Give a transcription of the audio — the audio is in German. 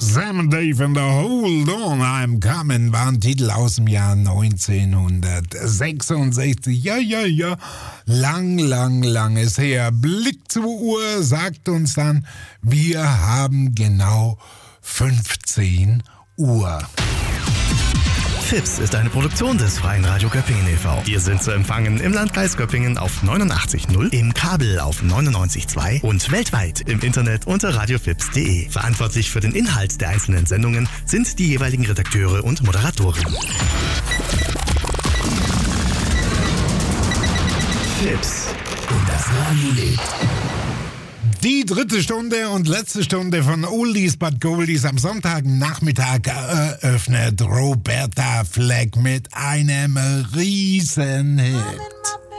Sam and Dave and the Hold On, I'm Coming war ein Titel aus dem Jahr 1966. Ja. Lang ist her. Blick zur Uhr sagt uns dann, wir haben genau 15 Uhr. FIPS ist eine Produktion des Freien Radio Göppingen e.V. Wir sind zu empfangen im Landkreis Göppingen auf 89.0, im Kabel auf 99.2 und weltweit im Internet unter radiofips.de. Verantwortlich für den Inhalt der einzelnen Sendungen sind die jeweiligen Redakteure und Moderatoren. FIPS und das Radio lebt. Die dritte Stunde und letzte Stunde von Oldies but Goldies am Sonntagnachmittag eröffnet Roberta Fleck mit einem Riesenhit.